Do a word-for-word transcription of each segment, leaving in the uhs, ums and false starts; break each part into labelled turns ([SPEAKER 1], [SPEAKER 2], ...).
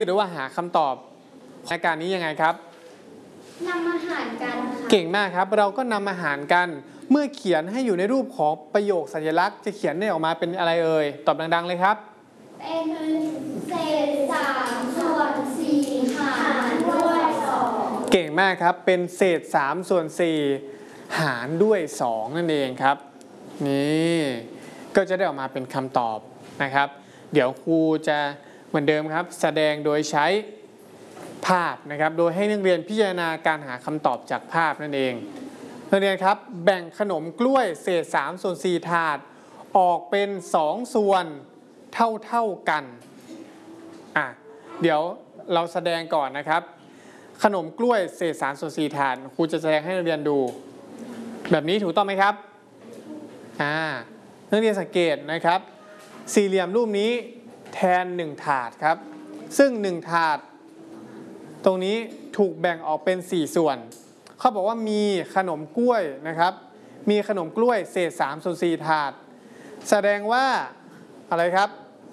[SPEAKER 1] หรือว่าหาคำตอบในการนี้ยังไงครับ
[SPEAKER 2] นำมาหารกันค่ะ
[SPEAKER 1] เก่งมากครับเราก็นำมาหารกันเมื่อเขียนให้อยู่ในรูปของประโยคสัญลักษณ์จะเขียนได้ออกมาเป็นอะไรเอ่ยตอบดังๆเลยครับ
[SPEAKER 2] เป็นเศษสามส่วนสี่หารด้วยสอง
[SPEAKER 1] เก่งมากครับเป็นเศษสามส่วนสี่หารด้วยสองนั่นเองครับนี่ก็จะได้ออกมาเป็นคำตอบนะครับเดี๋ยวครูจะเหมือนเดิมครับแสดงโดยใช้ภาพนะครับโดยให้นักเรียนพิจารณาการหาคำตอบจากภาพนั่นเองนักเรียนครับแบ่งขนมกล้วยเศษสามส่วนสี่ถาดออกเป็นสองส่วนเท่าเท่ากันอ่ะเดี๋ยวเราแสดงก่อนนะครับขนมกล้วยเศษสามส่วนสี่ถาดครูจะแสดงให้นักเรียนดูแบบนี้ถูกต้องไหมครับอ่านักเรียนสังเกตนะครับสี่เหลี่ยมรูปนี้แทนหนึ่งถาดครับซึ่งหนึ่งถาดตรงนี้ถูกแบ่งออกเป็นสี่ส่วนเขาบอกว่ามีขนมกล้วยนะครับมีขนมกล้วยเศษสามส่วนสี่ถาดแสดงว่าอะไรครับ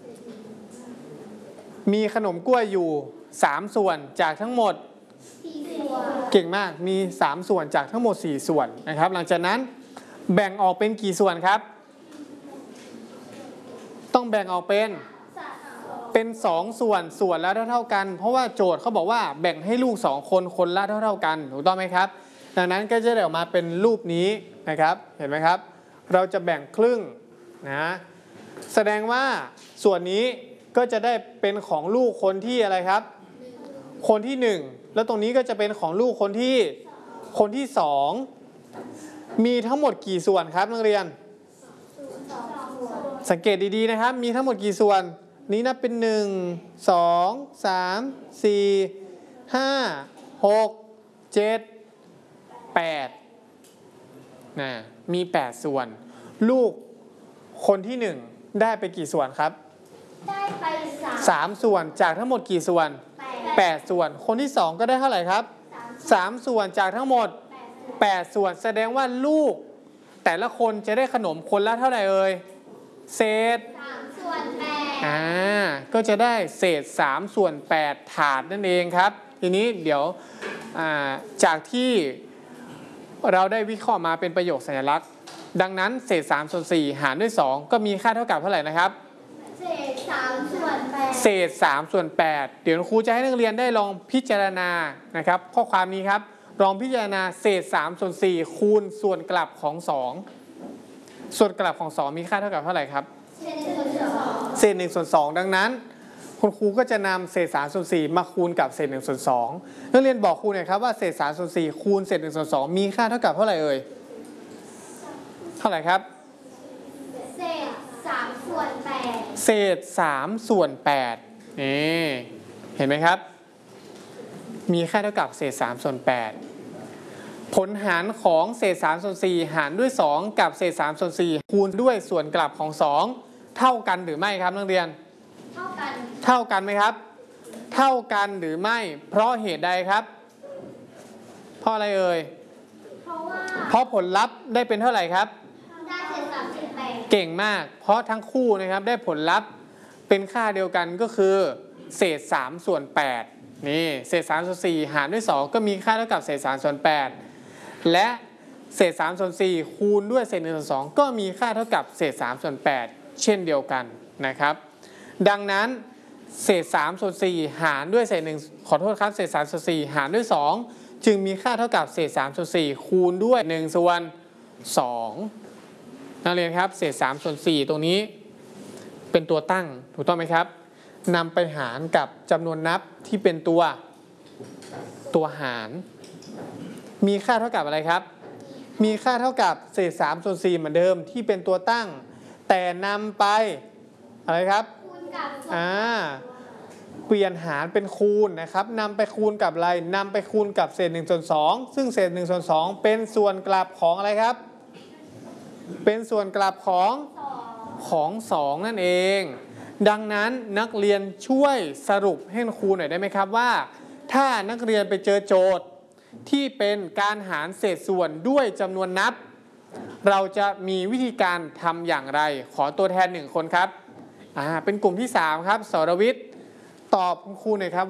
[SPEAKER 1] มีขนมกล้วยอยู่สามส่วนจากทั้งหมดเก่งมากมีสามส่วนจากทั้งหมดสี่ส่วนนะครับหลังจากนั้นแบ่งออกเป็นกี่ส่วนครับต้องแบ่งออกเป็นเป็นสองส่วนส่วนละเท่าๆกันเพราะว่าโจทย์เขาบอกว่าแบ่งให้ลูกสองคนคนละเท่าๆกันถูกต้องไหมครับดังนั้นก็จะได้ออกมาเป็นรูปนี้นะครับเห็นไหมครับเราจะแบ่งครึ่งนะแสดงว่าส่วนนี้ก็จะได้เป็นของลูกคนที่อะไรครับคนที่หนึ่งแล้วตรงนี้ก็จะเป็นของลูกคนที่คนที่สองมีทั้งหมดกี่ส่วนครับนักเรียนสังเกตดีๆนะครับมีทั้งหมดกี่ส่วนนี้นับเป็นหนึ่ง สอง สาม สี่ ห้า หก เจ็ด แปดนะมีแปดส่วนลูกคนที่หนึ่งได้ไปกี่ส่วนครับ
[SPEAKER 2] ได้ไป
[SPEAKER 1] สามส่วนจากทั้งหมดกี่ส่วนแปดส่วนคนที่สองก็ได้เท่าไหร่ครับสามส่วนจากทั้งหมดแปดส่วนแสดงว่าลูกแต่ละคนจะได้ขนมคนละเท่าไหร่เอ่ยเศษ
[SPEAKER 2] สามส่วนแปด
[SPEAKER 1] อ่าก็จะได้เศษสามส่วนแปดถาดนั่นเองครับทีนี้เดี๋ยวจากที่เราได้วิเคราะห์มาเป็นประโยคสัญลักษณ์ดังนั้นเศษสามส่วนสี่หารด้วยสองก็มีค่าเท่ากับเท่าไหร่นะครับ
[SPEAKER 2] เศษสามส่วนแปด
[SPEAKER 1] เศษสามส่วนแปดเดี๋ยวครูจะให้นักเรียนได้ลองพิจารณานะครับข้อความนี้ครับลองพิจารณาเศษสามส่วนสี่คูณส่วนกลับของสองส่วนกลับของสองมีค่าเท่ากับเท่าไหร่ครับเศษหนึ่งส่วนสองดังนั้นคุณครูก็จะนำเศษสามส่วนสี่มาคูณกับเศษหนึ่งส่วนสองนักเรียนบอกครูหน่อยครับว่าเศษสามส่วนสี่คูณเศษหนึ่งส่วนสองมีค่าเท่ากับเท่าไหร่เอ่ยเท่าไหร่ครับ
[SPEAKER 2] เศษสามส่วนแปด
[SPEAKER 1] เศษสามส่วนแปดนี่เห็นไหมครับมีค่าเท่ากับเศษสามส่วนแปดผลหารของเศษสามส่วนสี่หารด้วยสองกับเศษสามส่วนสี่คูณด้วยส่วนกลับของสองเท่ากันหรือไม่ครับนักเรียน
[SPEAKER 2] เท่ากัน
[SPEAKER 1] เท่ากันไหมครับเท่ากันหรือไม่เพราะเหตุใดครับเพราะอะไรเอ่ย
[SPEAKER 2] เพราะว่า
[SPEAKER 1] เพราะผลลัพธ์ได้เป็นเท่าไหร่ครับ
[SPEAKER 2] ได้เศษสามส่วนแปด
[SPEAKER 1] เก่งมากเพราะทั้งคู่นะครับได้ผลลัพธ์เป็นค่าเดียวกันก็คือเศษสามส่วนแปดนี่เศษสามส่วนสี่หารด้วยสองก็มีค่าเท่ากับเศษสามส่วนแปดและเศษสามส่วนสี่คูณด้วยเศษหนึ่งส่วนสองก็มีค่าเท่ากับเศษสามส่วนแปดเช่นเดียวกันนะครับดังนั้นเศษสามส่วนสี่หารด้วยเศษหนึ่งขอโทษครับเศษสามส่วนสี่หารด้วยสองจึงมีค่าเท่ากับเศษสามส่วนสี่คูณด้วยหนึ่งส่วนสองนักเรียนครับเศษสามส่วนสี่ตรงนี้เป็นตัวตั้งถูกต้องไหมครับนำไปหารกับจำนวนนับที่เป็นตัวตัวหารมีค่าเท่ากับอะไรครับมีค่าเท่ากับเศษสามส่วนสี่เหมือนเดิมที่เป็นตัวตั้งแต่นำไปอะไรครับ
[SPEAKER 2] คูณกับ
[SPEAKER 1] อ่าเปลี่ยนหารเป็นคูณนะครับนำไปคูณกับอะไรนำไปคูณกับเศษหนึ่งส่วนสองซึ่งเศษหนึ่งส่วนสองเป็นส่วนกลับของอะไรครับเป็นส่วนกลับของของสองนั่นเองดังนั้นนักเรียนช่วยสรุปให้ครูหน่อยได้ไหมครับว่าถ้านักเรียนไปเจอโจทย์ที่เป็นการหารเศษส่วนด้วยจำนวนนับเราจะมีวิธีการทำอย่างไรขอตัวแทนหนึ่งคนครับอ่าเป็นกลุ่มที่สามครับสรวิทย์ตอบคุณครูหน่อยครับ